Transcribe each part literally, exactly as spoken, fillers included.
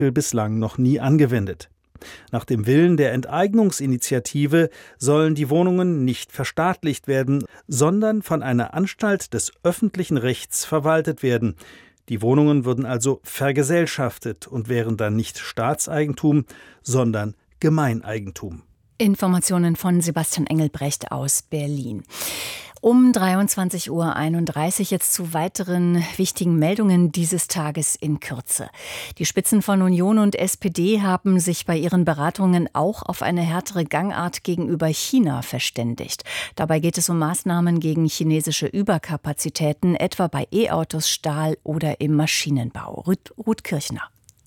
bislang noch nie angewendet. Nach dem Willen der Enteignungsinitiative sollen die Wohnungen nicht verstaatlicht werden, sondern von einer Anstalt des öffentlichen Rechts verwaltet werden. Die Wohnungen würden also vergesellschaftet und wären dann nicht Staatseigentum, sondern Gemeineigentum. Informationen von Sebastian Engelbrecht aus Berlin. Um dreiundzwanzig Uhr einunddreißig jetzt zu weiteren wichtigen Meldungen dieses Tages in Kürze. Die Spitzen von Union und S P D haben sich bei ihren Beratungen auch auf eine härtere Gangart gegenüber China verständigt. Dabei geht es um Maßnahmen gegen chinesische Überkapazitäten, etwa bei E-Autos, Stahl oder im Maschinenbau. Ruth, Ruth Kirchner.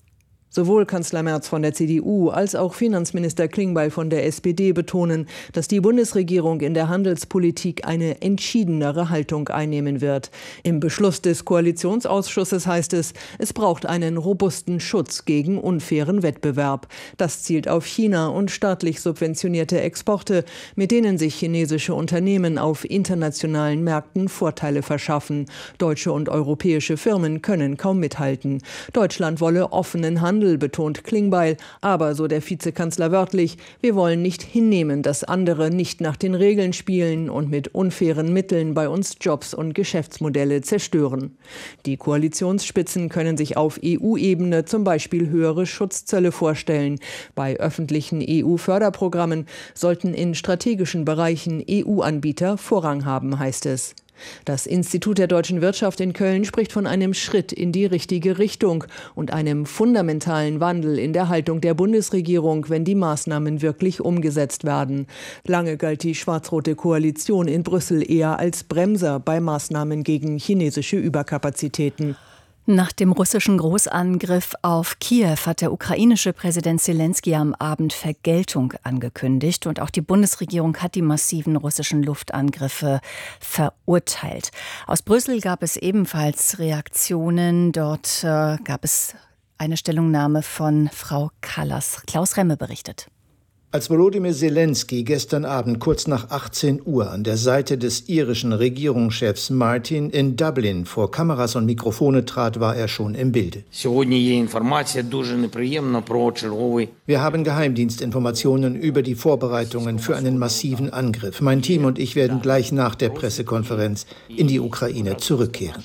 Sowohl Kanzler Merz von der C D U als auch Finanzminister Klingbeil von der S P D betonen, dass die Bundesregierung in der Handelspolitik eine entschiedenere Haltung einnehmen wird. Im Beschluss des Koalitionsausschusses heißt es, es braucht einen robusten Schutz gegen unfairen Wettbewerb. Das zielt auf China und staatlich subventionierte Exporte, mit denen sich chinesische Unternehmen auf internationalen Märkten Vorteile verschaffen. Deutsche und europäische Firmen können kaum mithalten. Deutschland wolle offenen Handel, betont Klingbeil, aber, so der Vizekanzler wörtlich, wir wollen nicht hinnehmen, dass andere nicht nach den Regeln spielen und mit unfairen Mitteln bei uns Jobs und Geschäftsmodelle zerstören. Die Koalitionsspitzen können sich auf E U-Ebene zum Beispiel höhere Schutzzölle vorstellen. Bei öffentlichen E U-Förderprogrammen sollten in strategischen Bereichen E U-Anbieter Vorrang haben, heißt es. Das Institut der deutschen Wirtschaft in Köln spricht von einem Schritt in die richtige Richtung und einem fundamentalen Wandel in der Haltung der Bundesregierung, wenn die Maßnahmen wirklich umgesetzt werden. Lange galt die schwarz-rote Koalition in Brüssel eher als Bremser bei Maßnahmen gegen chinesische Überkapazitäten. Nach dem russischen Großangriff auf Kiew hat der ukrainische Präsident Selenskyj am Abend Vergeltung angekündigt und auch die Bundesregierung hat die massiven russischen Luftangriffe verurteilt. Aus Brüssel gab es ebenfalls Reaktionen. Dort äh, gab es eine Stellungnahme von Frau Kallas. Klaus Remme berichtet. Als Volodymyr Zelensky gestern Abend kurz nach achtzehn Uhr an der Seite des irischen Regierungschefs Martin in Dublin vor Kameras und Mikrofone trat, war er schon im Bilde. Wir haben Geheimdienstinformationen über die Vorbereitungen für einen massiven Angriff. Mein Team und ich werden gleich nach der Pressekonferenz in die Ukraine zurückkehren.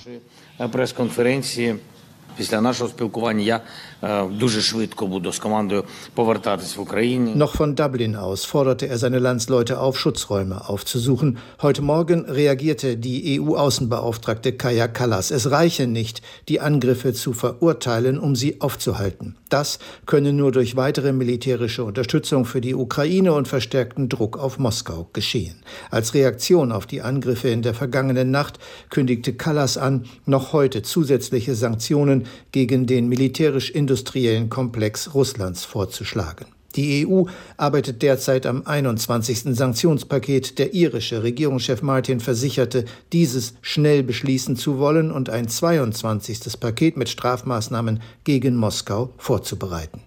Noch von Dublin aus forderte er seine Landsleute auf, Schutzräume aufzusuchen. Heute Morgen reagierte die E U-Außenbeauftragte Kaja Kallas. Es reiche nicht, die Angriffe zu verurteilen, um sie aufzuhalten. Das könne nur durch weitere militärische Unterstützung für die Ukraine und verstärkten Druck auf Moskau geschehen. Als Reaktion auf die Angriffe in der vergangenen Nacht kündigte Kallas an, noch heute zusätzliche Sanktionen gegen den militärisch-industriellen Komplex Russlands vorzuschlagen. Die E U arbeitet derzeit am einundzwanzigsten Sanktionspaket. Der irische Regierungschef Martin versicherte, dieses schnell beschließen zu wollen und ein zweiundzwanzigstes Paket mit Strafmaßnahmen gegen Moskau vorzubereiten.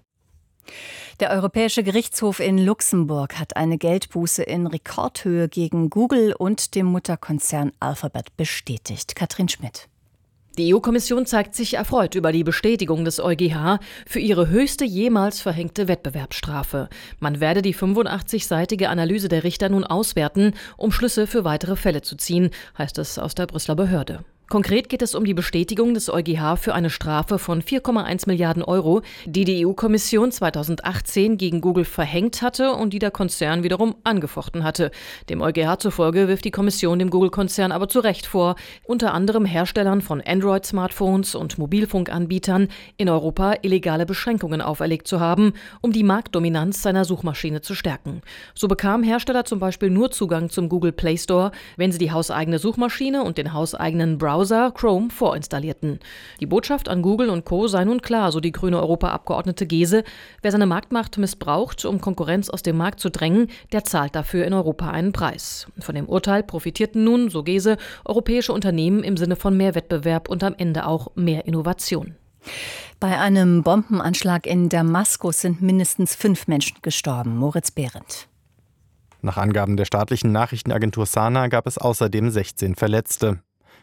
Der Europäische Gerichtshof in Luxemburg hat eine Geldbuße in Rekordhöhe gegen Google und dem Mutterkonzern Alphabet bestätigt. Katrin Schmidt. Die E U-Kommission zeigt sich erfreut über die Bestätigung des EuGH für ihre höchste jemals verhängte Wettbewerbsstrafe. Man werde die fünfundachtzig-seitige Analyse der Richter nun auswerten, um Schlüsse für weitere Fälle zu ziehen, heißt es aus der Brüsseler Behörde. Konkret geht es um die Bestätigung des EuGH für eine Strafe von vier Komma eins Milliarden Euro, die die E U-Kommission zweitausendachtzehn gegen Google verhängt hatte und die der Konzern wiederum angefochten hatte. Dem EuGH zufolge wirft die Kommission dem Google-Konzern aber zu Recht vor, unter anderem Herstellern von Android-Smartphones und Mobilfunkanbietern in Europa illegale Beschränkungen auferlegt zu haben, um die Marktdominanz seiner Suchmaschine zu stärken. So bekamen Hersteller zum Beispiel nur Zugang zum Google Play Store, wenn sie die hauseigene Suchmaschine und den hauseigenen Browser Chrome vorinstallierten. Die Botschaft an Google und Co. sei nun klar, so die grüne Europaabgeordnete Gese. Wer seine Marktmacht missbraucht, um Konkurrenz aus dem Markt zu drängen, der zahlt dafür in Europa einen Preis. Von dem Urteil profitierten nun, so Gese, europäische Unternehmen im Sinne von mehr Wettbewerb und am Ende auch mehr Innovation. Bei einem Bombenanschlag in Damaskus sind mindestens fünf Menschen gestorben. Moritz Behrendt. Nach Angaben der staatlichen Nachrichtenagentur Sana gab es außerdem sechzehn Verletzte.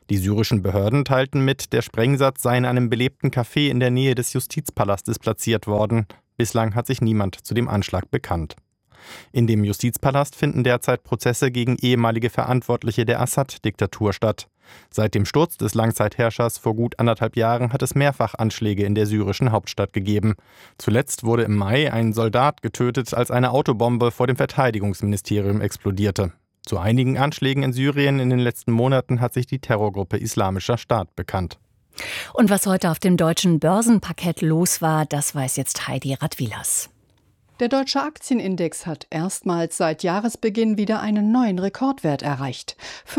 Die syrischen Behörden teilten mit, der Sprengsatz sei in einem belebten Café in der Nähe des Justizpalastes platziert worden. Bislang hat sich niemand zu dem Anschlag bekannt. In dem Justizpalast finden derzeit Prozesse gegen ehemalige Verantwortliche der Assad-Diktatur statt. Seit dem Sturz des Langzeitherrschers vor gut anderthalb Jahren hat es mehrfach Anschläge in der syrischen Hauptstadt gegeben. Zuletzt wurde im Mai ein Soldat getötet, als eine Autobombe vor dem Verteidigungsministerium explodierte. Zu einigen Anschlägen in Syrien in den letzten Monaten hat sich die Terrorgruppe Islamischer Staat bekannt. Und was heute auf dem deutschen Börsenparkett los war, das weiß jetzt Heidi Radwilas. Der deutsche Aktienindex hat erstmals seit Jahresbeginn wieder einen neuen Rekordwert erreicht.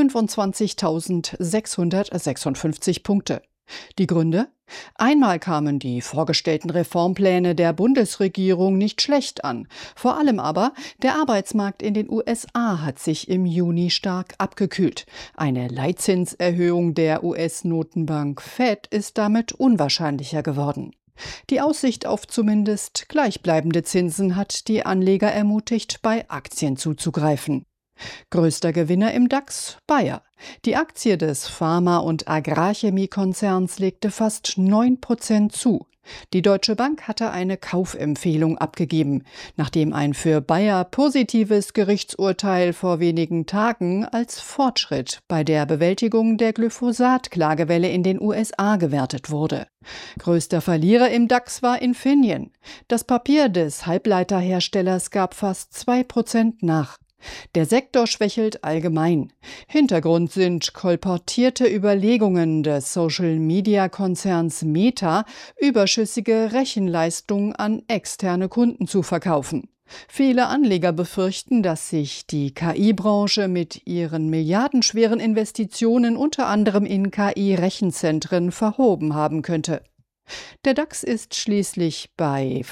fünfundzwanzigtausendsechshundertsechsundfünfzig Punkte. Die Gründe? Einmal kamen die vorgestellten Reformpläne der Bundesregierung nicht schlecht an. Vor allem aber, der Arbeitsmarkt in den U S A hat sich im Juni stark abgekühlt. Eine Leitzinserhöhung der U S-Notenbank Fed ist damit unwahrscheinlicher geworden. Die Aussicht auf zumindest gleichbleibende Zinsen hat die Anleger ermutigt, bei Aktien zuzugreifen. Größter Gewinner im DAX Bayer. Die Aktie des Pharma- und Agrarchemiekonzerns legte fast neun Prozent zu. Die Deutsche Bank hatte eine Kaufempfehlung abgegeben, nachdem ein für Bayer positives Gerichtsurteil vor wenigen Tagen als Fortschritt bei der Bewältigung der Glyphosat-Klagewelle in den U S A gewertet wurde. Größter Verlierer im DAX war Infineon. Das Papier des Halbleiterherstellers gab fast zwei Prozent nach. Der Sektor schwächelt allgemein. Hintergrund sind kolportierte Überlegungen des Social-Media-Konzerns Meta, überschüssige Rechenleistung an externe Kunden zu verkaufen. Viele Anleger befürchten, dass sich die K I-Branche mit ihren milliardenschweren Investitionen unter anderem in K I-Rechenzentren verhoben haben könnte. Der DAX ist schließlich bei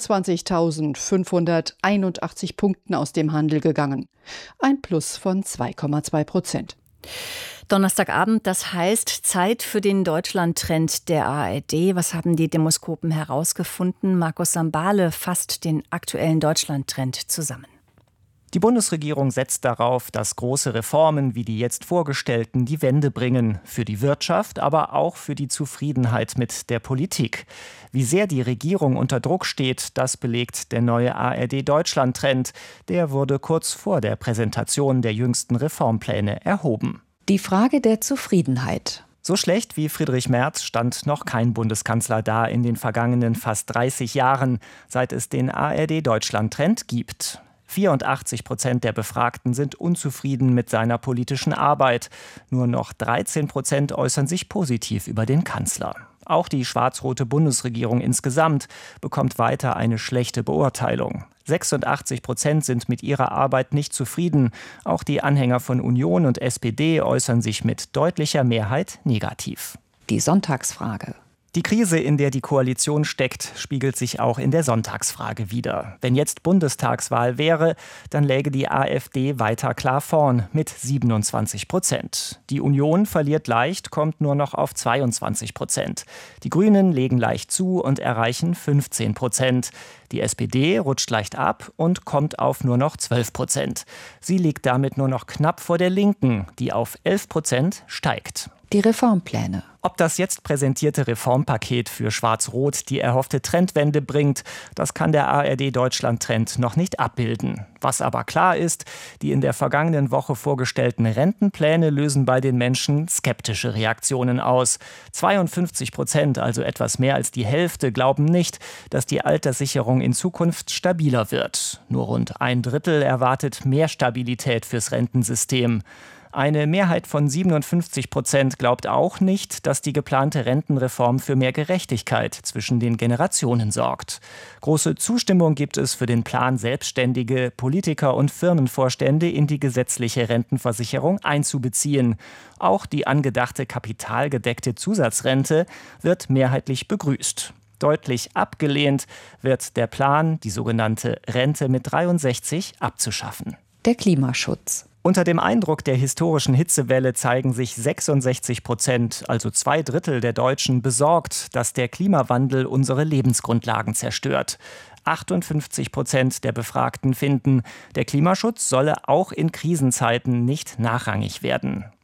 fünfundzwanzigtausendfünfhunderteinundachtzig Punkten aus dem Handel gegangen. Ein Plus von zwei Komma zwei Prozent. Donnerstagabend, das heißt Zeit für den Deutschland-Trend der A R D. Was haben die Demoskopen herausgefunden? Markus Sambale fasst den aktuellen Deutschland-Trend zusammen. Die Bundesregierung setzt darauf, dass große Reformen wie die jetzt vorgestellten die Wende bringen. Für die Wirtschaft, aber auch für die Zufriedenheit mit der Politik. Wie sehr die Regierung unter Druck steht, das belegt der neue A R D-Deutschland-Trend. Der wurde kurz vor der Präsentation der jüngsten Reformpläne erhoben. Die Frage der Zufriedenheit. So schlecht wie Friedrich Merz stand noch kein Bundeskanzler da in den vergangenen fast dreißig Jahren, seit es den A R D-Deutschland-Trend gibt. vierundachtzig Prozent der Befragten sind unzufrieden mit seiner politischen Arbeit. Nur noch dreizehn Prozent äußern sich positiv über den Kanzler. Auch die schwarz-rote Bundesregierung insgesamt bekommt weiter eine schlechte Beurteilung. sechsundachtzig Prozent sind mit ihrer Arbeit nicht zufrieden. Auch die Anhänger von Union und S P D äußern sich mit deutlicher Mehrheit negativ. Die Sonntagsfrage. Die Krise, in der die Koalition steckt, spiegelt sich auch in der Sonntagsfrage wider. Wenn jetzt Bundestagswahl wäre, dann läge die AfD weiter klar vorn mit siebenundzwanzig Prozent. Die Union verliert leicht, kommt nur noch auf zweiundzwanzig Prozent. Die Grünen legen leicht zu und erreichen fünfzehn Prozent. Die S P D rutscht leicht ab und kommt auf nur noch zwölf Prozent. Sie liegt damit nur noch knapp vor der Linken, die auf elf Prozent steigt. Die Reformpläne. Ob das jetzt präsentierte Reformpaket für Schwarz-Rot die erhoffte Trendwende bringt, das kann der A R D-Deutschland-Trend noch nicht abbilden. Was aber klar ist, die in der vergangenen Woche vorgestellten Rentenpläne lösen bei den Menschen skeptische Reaktionen aus. zweiundfünfzig Prozent, also etwas mehr als die Hälfte, glauben nicht, dass die Alterssicherung in Zukunft stabiler wird. Nur rund ein Drittel erwartet mehr Stabilität fürs Rentensystem. Eine Mehrheit von siebenundfünfzig Prozent glaubt auch nicht, dass die geplante Rentenreform für mehr Gerechtigkeit zwischen den Generationen sorgt. Große Zustimmung gibt es für den Plan, Selbstständige, Politiker und Firmenvorstände in die gesetzliche Rentenversicherung einzubeziehen. Auch die angedachte kapitalgedeckte Zusatzrente wird mehrheitlich begrüßt. Deutlich abgelehnt wird der Plan, die sogenannte Rente mit dreiundsechzig abzuschaffen. Der Klimaschutz. Unter dem Eindruck der historischen Hitzewelle zeigen sich sechsundsechzig Prozent, also zwei Drittel der Deutschen, besorgt, dass der Klimawandel unsere Lebensgrundlagen zerstört. achtundfünfzig Prozent der Befragten finden, der Klimaschutz solle auch in Krisenzeiten nicht nachrangig werden.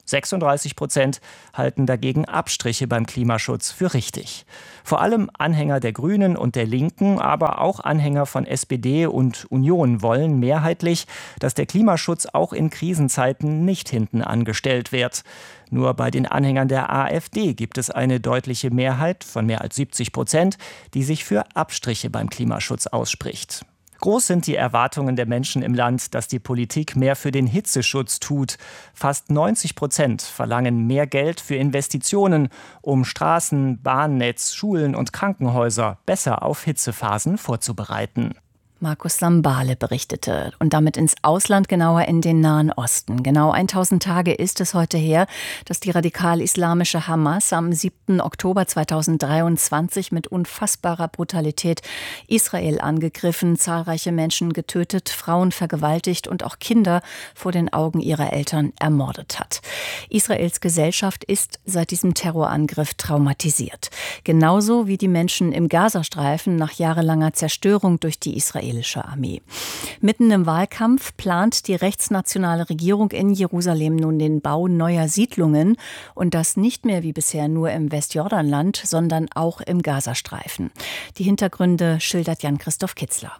sechsunddreißig Prozent halten dagegen Abstriche beim Klimaschutz für richtig. Vor allem Anhänger der Grünen und der Linken, aber auch Anhänger von S P D und Union wollen mehrheitlich, dass der Klimaschutz auch in Krisenzeiten nicht hinten angestellt wird. Nur bei den Anhängern der AfD gibt es eine deutliche Mehrheit von mehr als siebzig Prozent, die sich für Abstriche beim Klimaschutz ausspricht. Groß sind die Erwartungen der Menschen im Land, dass die Politik mehr für den Hitzeschutz tut. Fast neunzig Prozent verlangen mehr Geld für Investitionen, um Straßen, Bahnnetz, Schulen und Krankenhäuser besser auf Hitzephasen vorzubereiten. Markus Sambale berichtete und damit ins Ausland, genauer in den Nahen Osten. Genau tausend Tage ist es heute her, dass die radikal-islamische Hamas am siebten Oktober zweitausenddreiundzwanzig mit unfassbarer Brutalität Israel angegriffen, zahlreiche Menschen getötet, Frauen vergewaltigt und auch Kinder vor den Augen ihrer Eltern ermordet hat. Israels Gesellschaft ist seit diesem Terrorangriff traumatisiert. Genauso wie die Menschen im Gazastreifen nach jahrelanger Zerstörung durch die Israel Armee. Mitten im Wahlkampf plant die rechtsnationale Regierung in Jerusalem nun den Bau neuer Siedlungen und das nicht mehr wie bisher nur im Westjordanland, sondern auch im Gazastreifen. Die Hintergründe schildert Jan-Christoph Kitzler.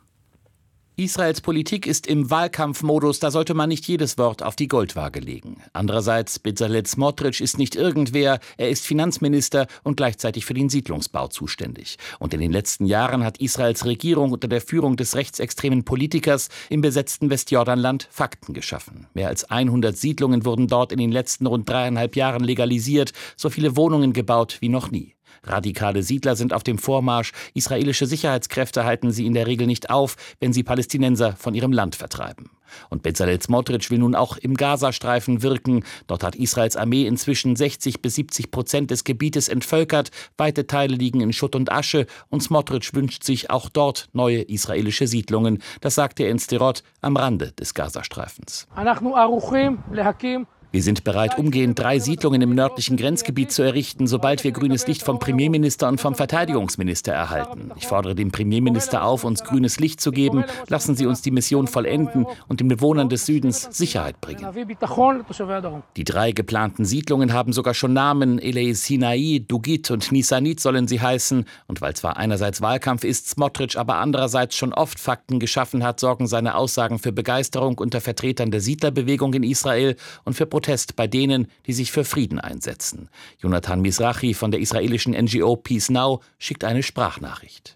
Israels Politik ist im Wahlkampfmodus, da sollte man nicht jedes Wort auf die Goldwaage legen. Andererseits, Bezalel Smotrich ist nicht irgendwer, er ist Finanzminister und gleichzeitig für den Siedlungsbau zuständig. Und in den letzten Jahren hat Israels Regierung unter der Führung des rechtsextremen Politikers im besetzten Westjordanland Fakten geschaffen. Mehr als hundert Siedlungen wurden dort in den letzten rund dreieinhalb Jahren legalisiert, so viele Wohnungen gebaut wie noch nie. Radikale Siedler sind auf dem Vormarsch. Israelische Sicherheitskräfte halten sie in der Regel nicht auf, wenn sie Palästinenser von ihrem Land vertreiben. Und Bezalel Smotrich will nun auch im Gazastreifen wirken. Dort hat Israels Armee inzwischen sechzig bis siebzig Prozent des Gebietes entvölkert. Weite Teile liegen in Schutt und Asche. Und Smotrich wünscht sich auch dort neue israelische Siedlungen. Das sagte er in Sderot am Rande des Gazastreifens. Wir sind bereit, umgehend drei Siedlungen im nördlichen Grenzgebiet zu errichten, sobald wir grünes Licht vom Premierminister und vom Verteidigungsminister erhalten. Ich fordere den Premierminister auf, uns grünes Licht zu geben. Lassen Sie uns die Mission vollenden und den Bewohnern des Südens Sicherheit bringen. Die drei geplanten Siedlungen haben sogar schon Namen. Elei Sinai, Dugit und Nisanit sollen sie heißen. Und weil zwar einerseits Wahlkampf ist, Smotrich aber andererseits schon oft Fakten geschaffen hat, sorgen seine Aussagen für Begeisterung unter Vertretern der Siedlerbewegung in Israel und für Protest bei denen, die sich für Frieden einsetzen. Jonathan Mizrahi von der israelischen N G O Peace Now schickt eine Sprachnachricht.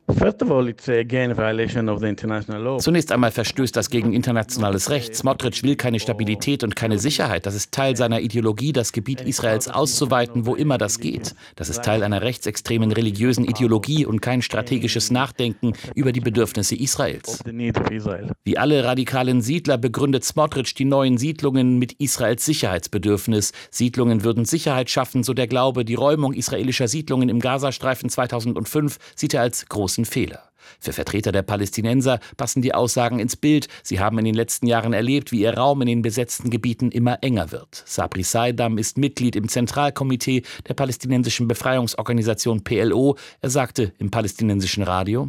Zunächst einmal verstößt das gegen internationales Recht. Smotrich will keine Stabilität und keine Sicherheit. Das ist Teil seiner Ideologie, das Gebiet Israels auszuweiten, wo immer das geht. Das ist Teil einer rechtsextremen religiösen Ideologie und kein strategisches Nachdenken über die Bedürfnisse Israels. Wie alle radikalen Siedler begründet Smotrich die neuen Siedlungen mit Israels Sicherheit. Sicherheitsbedürfnis. Siedlungen würden Sicherheit schaffen, so der Glaube. Die Räumung israelischer Siedlungen im Gazastreifen zweitausendfünf sieht er als großen Fehler. Für Vertreter der Palästinenser passen die Aussagen ins Bild. Sie haben in den letzten Jahren erlebt, wie ihr Raum in den besetzten Gebieten immer enger wird. Sabri Saidam ist Mitglied im Zentralkomitee der palästinensischen Befreiungsorganisation P L O. Er sagte im palästinensischen Radio: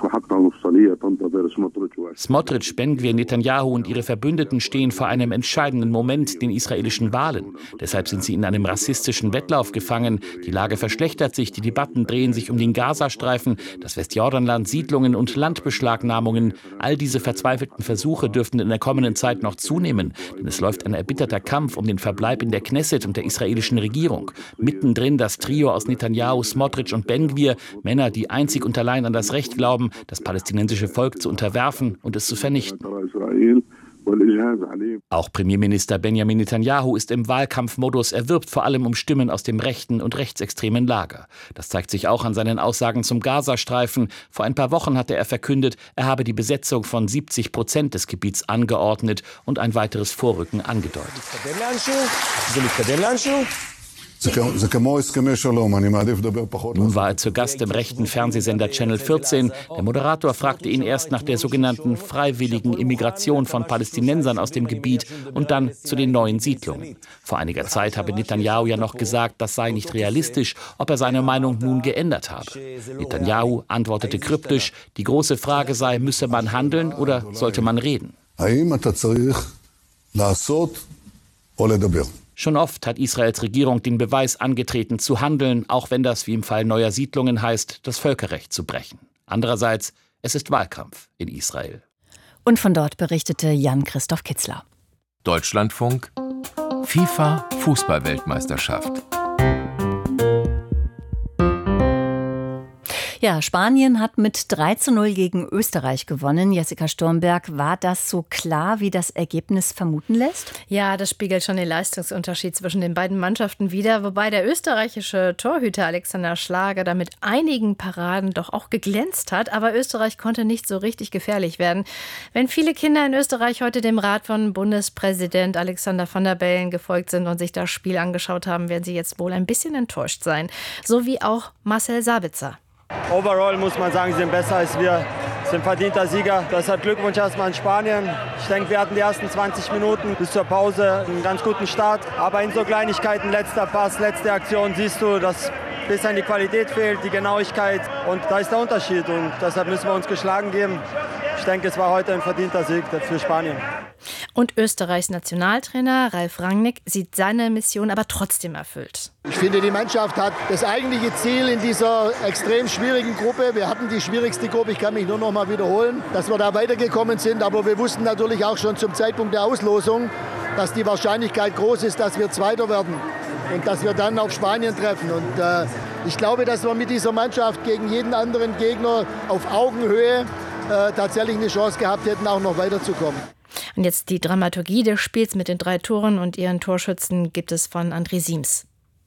Smotrich, Ben-Gvir, Netanyahu und ihre Verbündeten stehen vor einem entscheidenden Moment, den israelischen Wahlen. Deshalb sind sie in einem rassistischen Wettlauf gefangen. Die Lage verschlechtert sich, die Debatten drehen sich um den Gazastreifen, das Westjordanland, Siedlungen und Landbeschlagnahmungen. All diese verzweifelten Versuche dürften in der kommenden Zeit noch zunehmen, denn es läuft ein erbitterter Kampf um den Verbleib in der Knesset und der israelischen Regierung. Mittendrin das Trio aus Netanyahu, Smotrich und Ben-Gvir, Männer, die einzig und allein an das Recht glauben, das palästinensische Volk zu unterwerfen und es zu vernichten. Auch Premierminister Benjamin Netanyahu ist im Wahlkampfmodus. Er wirbt vor allem um Stimmen aus dem rechten und rechtsextremen Lager. Das zeigt sich auch an seinen Aussagen zum Gazastreifen. Vor ein paar Wochen hatte er verkündet, er habe die Besetzung von siebzig Prozent des Gebiets angeordnet und ein weiteres Vorrücken angedeutet. Nun war er zu Gast im rechten Fernsehsender Channel vierzehn. Der Moderator fragte ihn erst nach der sogenannten freiwilligen Immigration von Palästinensern aus dem Gebiet und dann zu den neuen Siedlungen. Vor einiger Zeit habe Netanyahu ja noch gesagt, das sei nicht realistisch, ob er seine Meinung nun geändert habe. Netanyahu antwortete kryptisch, die große Frage sei, müsse man handeln oder sollte man reden? Schon oft hat Israels Regierung den Beweis angetreten, zu handeln, auch wenn das, wie im Fall neuer Siedlungen heißt, das Völkerrecht zu brechen. Andererseits, es ist Wahlkampf in Israel. Und von dort berichtete Jan-Christoph Kitzler. Deutschlandfunk FIFA Fußball-Weltmeisterschaft. Ja, Spanien hat mit drei zu null gegen Österreich gewonnen. Jessica Sturmberg, war das so klar, wie das Ergebnis vermuten lässt? Ja, das spiegelt schon den Leistungsunterschied zwischen den beiden Mannschaften wider, wobei der österreichische Torhüter Alexander Schlager da mit einigen Paraden doch auch geglänzt hat. Aber Österreich konnte nicht so richtig gefährlich werden. Wenn viele Kinder in Österreich heute dem Rat von Bundespräsident Alexander Van der Bellen gefolgt sind und sich das Spiel angeschaut haben, werden sie jetzt wohl ein bisschen enttäuscht sein. So wie auch Marcel Sabitzer. Overall muss man sagen, sie sind besser als wir, sind verdienter Sieger. Deshalb Glückwunsch erstmal an Spanien. Ich denke, wir hatten die ersten zwanzig Minuten bis zur Pause einen ganz guten Start. Aber in so Kleinigkeiten, letzter Pass, letzte Aktion, siehst du, dass ein bisschen die Qualität fehlt, die Genauigkeit. Und da ist der Unterschied und deshalb müssen wir uns geschlagen geben. Ich denke, es war heute ein verdienter Sieg für Spanien. Und Österreichs Nationaltrainer Ralf Rangnick sieht seine Mission aber trotzdem erfüllt. Ich finde, die Mannschaft hat das eigentliche Ziel in dieser extrem schwierigen Gruppe. Wir hatten die schwierigste Gruppe, ich kann mich nur noch mal wiederholen, dass wir da weitergekommen sind. Aber wir wussten natürlich auch schon zum Zeitpunkt der Auslosung, dass die Wahrscheinlichkeit groß ist, dass wir Zweiter werden und dass wir dann auf Spanien treffen. Und äh, ich glaube, dass wir mit dieser Mannschaft gegen jeden anderen Gegner auf Augenhöhe äh, tatsächlich eine Chance gehabt hätten, auch noch weiterzukommen. Und jetzt die Dramaturgie des Spiels mit den drei Toren und ihren Torschützen gibt es von André Siems.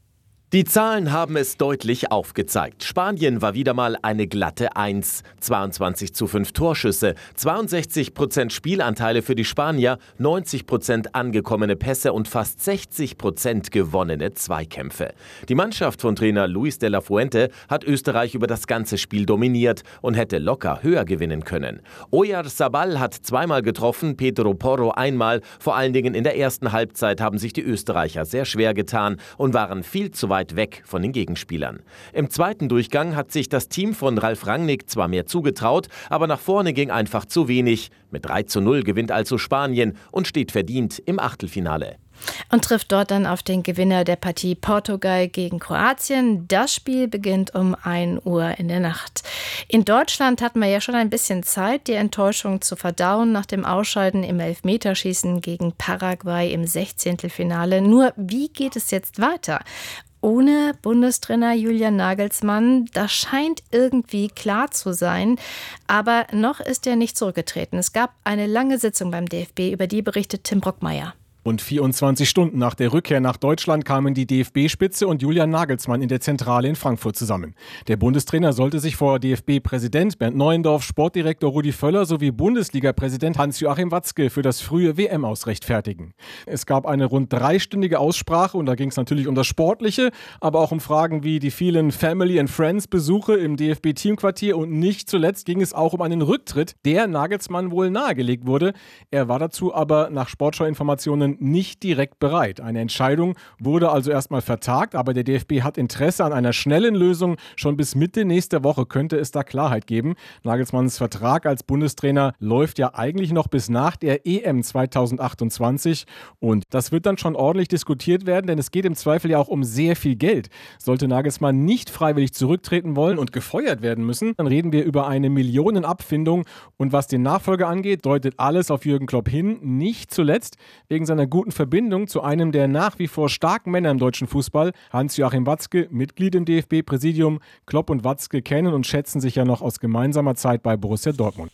Die Zahlen haben es deutlich aufgezeigt. Spanien war wieder mal eine glatte Eins. zweiundzwanzig zu fünf Torschüsse, zweiundsechzig Prozent Spielanteile für die Spanier, neunzig Prozent angekommene Pässe und fast sechzig Prozent gewonnene Zweikämpfe. Die Mannschaft von Trainer Luis de la Fuente hat Österreich über das ganze Spiel dominiert und hätte locker höher gewinnen können. Oyarzabal hat zweimal getroffen, Pedro Porro einmal. Vor allen Dingen in der ersten Halbzeit haben sich die Österreicher sehr schwer getan und waren viel zu weit weg von den Gegenspielern. Im zweiten Durchgang hat sich das Team von Ralf Rangnick zwar mehr zugetraut, aber nach vorne ging einfach zu wenig. Mit drei zu null gewinnt also Spanien und steht verdient im Achtelfinale. Und trifft dort dann auf den Gewinner der Partie Portugal gegen Kroatien. Das Spiel beginnt um ein Uhr in der Nacht. In Deutschland hatten wir ja schon ein bisschen Zeit, die Enttäuschung zu verdauen nach dem Ausscheiden im Elfmeterschießen gegen Paraguay im Sechzehntelfinale. Nur wie geht es jetzt weiter? Ohne Bundestrainer Julian Nagelsmann, das scheint irgendwie klar zu sein. Aber noch ist er nicht zurückgetreten. Es gab eine lange Sitzung beim D F B, über die berichtet Tim Brockmeier. Und vierundzwanzig Stunden nach der Rückkehr nach Deutschland kamen die D F B-Spitze und Julian Nagelsmann in der Zentrale in Frankfurt zusammen. Der Bundestrainer sollte sich vor D F B-Präsident Bernd Neuendorf, Sportdirektor Rudi Völler sowie Bundesliga-Präsident Hans-Joachim Watzke für das frühe W M-Aus rechtfertigen. Es gab eine rund dreistündige Aussprache und da ging es natürlich um das Sportliche, aber auch um Fragen wie die vielen Family and Friends-Besuche im D F B-Teamquartier und nicht zuletzt ging es auch um einen Rücktritt, der Nagelsmann wohl nahegelegt wurde. Er war dazu aber nach Sportschau-Informationen nicht direkt bereit. Eine Entscheidung wurde also erstmal vertagt, aber der D F B hat Interesse an einer schnellen Lösung. Schon bis Mitte nächster Woche könnte es da Klarheit geben. Nagelsmanns Vertrag als Bundestrainer läuft ja eigentlich noch bis nach der E M zweitausendachtundzwanzig und das wird dann schon ordentlich diskutiert werden, denn es geht im Zweifel ja auch um sehr viel Geld. Sollte Nagelsmann nicht freiwillig zurücktreten wollen und gefeuert werden müssen, dann reden wir über eine Millionenabfindung und was den Nachfolger angeht, deutet alles auf Jürgen Klopp hin, nicht zuletzt wegen seiner guten Verbindung zu einem der nach wie vor starken Männer im deutschen Fußball, Hans-Joachim Watzke, Mitglied im D F B-Präsidium. Klopp und Watzke kennen und schätzen sich ja noch aus gemeinsamer Zeit bei Borussia Dortmund.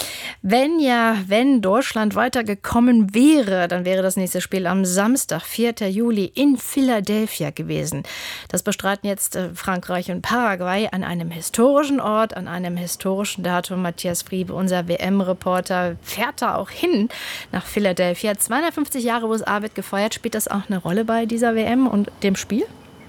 Wenn ja, wenn Deutschland weitergekommen wäre, dann wäre das nächste Spiel am Samstag, vierten Juli in Philadelphia gewesen. Das bestreiten jetzt Frankreich und Paraguay an einem historischen Ort, an einem historischen Datum. Matthias Friebe, unser W M-Reporter, fährt da auch hin nach Philadelphia. zweihundertfünfzig Jahre U S A wird gefeiert. Spielt das auch eine Rolle bei dieser W M und dem Spiel?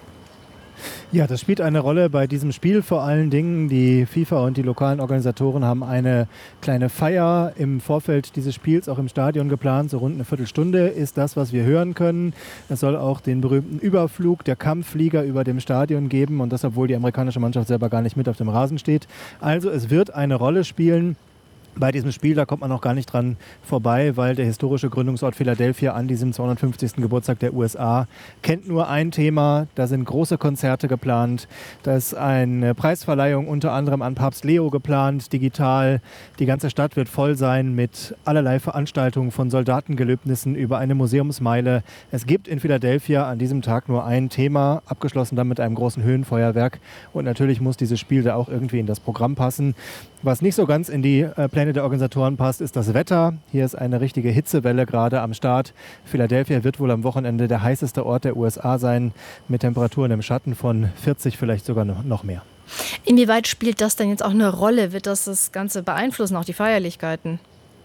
Ja, das spielt eine Rolle bei diesem Spiel vor allen Dingen. Die FIFA und die lokalen Organisatoren haben eine kleine Feier im Vorfeld dieses Spiels auch im Stadion geplant. So rund eine Viertelstunde ist das, was wir hören können. Es soll auch den berühmten Überflug der Kampfflieger über dem Stadion geben und das, obwohl die amerikanische Mannschaft selber gar nicht mit auf dem Rasen steht. Also es wird eine Rolle spielen. bei diesem Spiel, da kommt man noch gar nicht dran vorbei, weil der historische Gründungsort Philadelphia an diesem zweihundertfünfzigsten Geburtstag der U S A kennt nur ein Thema. Da sind große Konzerte geplant. Da ist eine Preisverleihung unter anderem an Papst Leo geplant, digital. Die ganze Stadt wird voll sein mit allerlei Veranstaltungen, von Soldatengelöbnissen über eine Museumsmeile. Es gibt in Philadelphia an diesem Tag nur ein Thema, abgeschlossen dann mit einem großen Höhenfeuerwerk. Und natürlich muss dieses Spiel da auch irgendwie in das Programm passen. Was nicht so ganz in die äh, Pläne der Organisatoren passt, ist das Wetter. Hier ist eine richtige Hitzewelle gerade am Start. Philadelphia wird wohl am Wochenende der heißeste Ort der U S A sein, mit Temperaturen im Schatten von vierzig, vielleicht sogar noch mehr. Inwieweit spielt das denn jetzt auch eine Rolle? Wird das das Ganze beeinflussen, auch die Feierlichkeiten?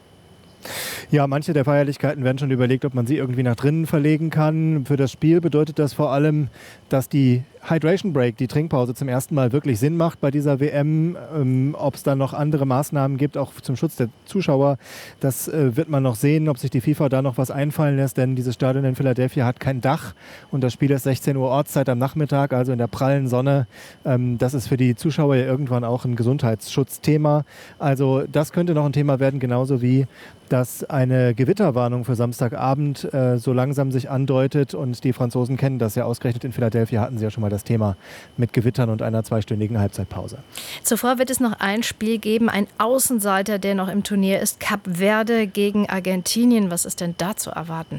Ja, manche der Feierlichkeiten werden schon überlegt, ob man sie irgendwie nach drinnen verlegen kann. Für das Spiel bedeutet das vor allem, dass die Hydration Break, die Trinkpause, zum ersten Mal wirklich Sinn macht bei dieser W M. Ähm, ob es dann noch andere Maßnahmen gibt, auch zum Schutz der Zuschauer, das äh, wird man noch sehen, ob sich die FIFA da noch was einfallen lässt, denn dieses Stadion in Philadelphia hat kein Dach und das Spiel ist sechzehn Uhr Ortszeit am Nachmittag, also in der prallen Sonne. Ähm, das ist für die Zuschauer ja irgendwann auch ein Gesundheitsschutzthema. Also das könnte noch ein Thema werden, genauso wie dass eine Gewitterwarnung für Samstagabend äh, so langsam sich andeutet und die Franzosen kennen das ja ausgerechnet. In Philadelphia hatten sie ja schon mal das Thema mit Gewittern und einer zweistündigen Halbzeitpause. Zuvor wird es noch ein Spiel geben, ein Außenseiter, der noch im Turnier ist, Kap Verde gegen Argentinien. Was ist denn da zu erwarten?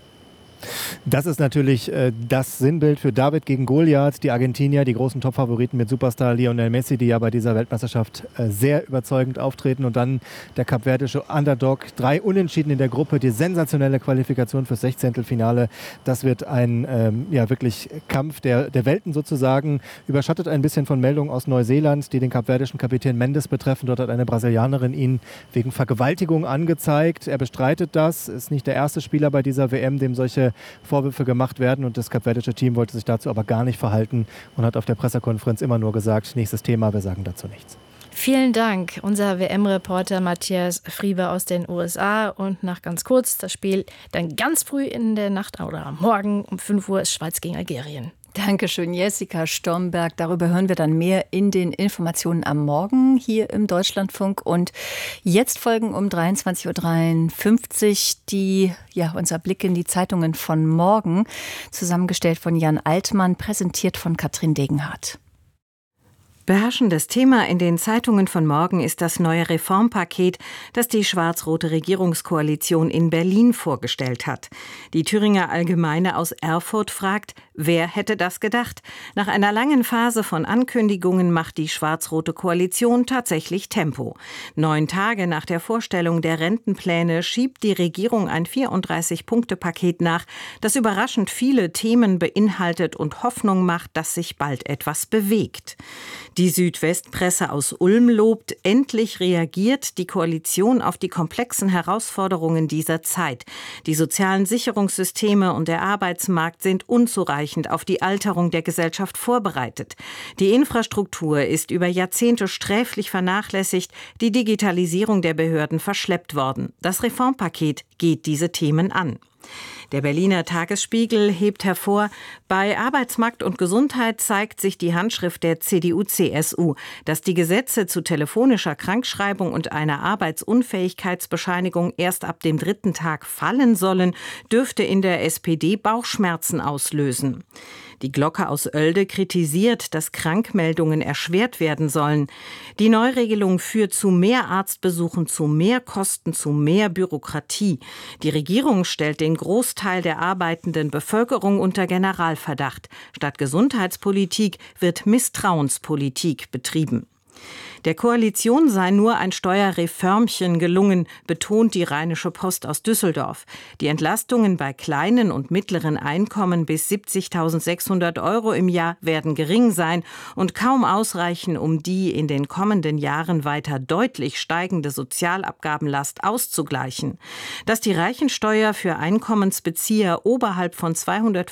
Das ist natürlich äh, das Sinnbild für David gegen Goliath. Die Argentinier, die großen Top-Favoriten mit Superstar Lionel Messi, die ja bei dieser Weltmeisterschaft äh, sehr überzeugend auftreten. Und dann der kapverdische Underdog. Drei Unentschieden in der Gruppe, die sensationelle Qualifikation fürs Sechzehntelfinale. Das wird ein ähm, ja, wirklich Kampf der, der Welten sozusagen. Überschattet ein bisschen von Meldungen aus Neuseeland, die den kapverdischen Kapitän Mendes betreffen. Dort hat eine Brasilianerin ihn wegen Vergewaltigung angezeigt. Er bestreitet das. Ist nicht der erste Spieler bei dieser W M, dem solche Vorwürfe gemacht werden und das kapverdische Team wollte sich dazu aber gar nicht verhalten und hat auf der Pressekonferenz immer nur gesagt, nächstes Thema, wir sagen dazu nichts. Vielen Dank, unser W M-Reporter Matthias Frieber aus den U S A. Und nach ganz kurz das Spiel dann ganz früh in der Nacht oder morgen um fünf Uhr ist Schweiz gegen Algerien. Dankeschön, Jessica Stormberg. Darüber hören wir dann mehr in den Informationen am Morgen hier im Deutschlandfunk. Und jetzt folgen um dreiundzwanzig Uhr dreiundfünfzig die, ja, unser Blick in die Zeitungen von morgen, zusammengestellt von Jan Altmann, präsentiert von Katrin Degenhardt. Beherrschendes Thema in den Zeitungen von morgen ist das neue Reformpaket, das die schwarz-rote Regierungskoalition in Berlin vorgestellt hat. Die Thüringer Allgemeine aus Erfurt fragt, wer hätte das gedacht? Nach einer langen Phase von Ankündigungen macht die schwarz-rote Koalition tatsächlich Tempo. Neun Tage nach der Vorstellung der Rentenpläne schiebt die Regierung ein vierunddreißig-Punkte-Paket nach, das überraschend viele Themen beinhaltet und Hoffnung macht, dass sich bald etwas bewegt. Die Südwestpresse aus Ulm lobt, endlich reagiert die Koalition auf die komplexen Herausforderungen dieser Zeit. Die sozialen Sicherungssysteme und der Arbeitsmarkt sind unzureichend auf die Alterung der Gesellschaft vorbereitet. Die Infrastruktur ist über Jahrzehnte sträflich vernachlässigt, die Digitalisierung der Behörden verschleppt worden. Das Reformpaket geht diese Themen an. Der Berliner Tagesspiegel hebt hervor, bei Arbeitsmarkt und Gesundheit zeigt sich die Handschrift der C D U C S U. Dass die Gesetze zu telefonischer Krankschreibung und einer Arbeitsunfähigkeitsbescheinigung erst ab dem dritten Tag fallen sollen, dürfte in der S P D Bauchschmerzen auslösen. Die Glocke aus Oelde kritisiert, dass Krankmeldungen erschwert werden sollen. Die Neuregelung führt zu mehr Arztbesuchen, zu mehr Kosten, zu mehr Bürokratie. Die Regierung stellt den Großteil der arbeitenden Bevölkerung unter Generalverdacht. Statt Gesundheitspolitik wird Misstrauenspolitik betrieben. Der Koalition sei nur ein Steuerreformchen gelungen, betont die Rheinische Post aus Düsseldorf. Die Entlastungen bei kleinen und mittleren Einkommen bis siebzigtausendsechshundert Euro im Jahr werden gering sein und kaum ausreichen, um die in den kommenden Jahren weiter deutlich steigende Sozialabgabenlast auszugleichen. Dass die Reichensteuer für Einkommensbezieher oberhalb von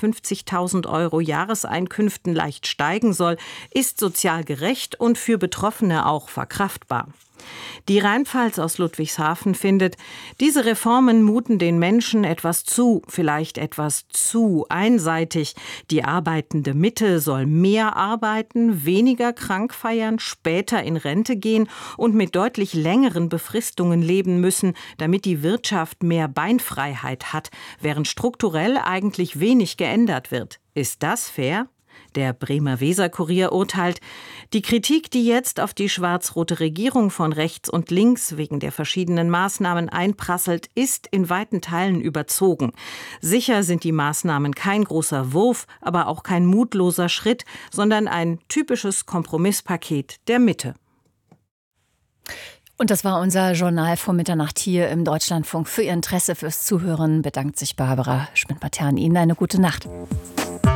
zweihundertfünfzigtausend Euro Jahreseinkünften leicht steigen soll, ist sozial gerecht und für Betroffene Betroffene auch verkraftbar. Die Rheinpfalz aus Ludwigshafen findet, diese Reformen muten den Menschen etwas zu, vielleicht etwas zu einseitig. Die arbeitende Mitte soll mehr arbeiten, weniger krank feiern, später in Rente gehen und mit deutlich längeren Befristungen leben müssen, damit die Wirtschaft mehr Beinfreiheit hat, während strukturell eigentlich wenig geändert wird. Ist das fair? Der Bremer Weser-Kurier urteilt, die Kritik, die jetzt auf die schwarz-rote Regierung von rechts und links wegen der verschiedenen Maßnahmen einprasselt, ist in weiten Teilen überzogen. Sicher sind die Maßnahmen kein großer Wurf, aber auch kein mutloser Schritt, sondern ein typisches Kompromisspaket der Mitte. Und das war unser Journal vor Mitternacht hier im Deutschlandfunk. Für Ihr Interesse, fürs Zuhören bedankt sich Barbara Schmidt-Matern. Ihnen eine gute Nacht.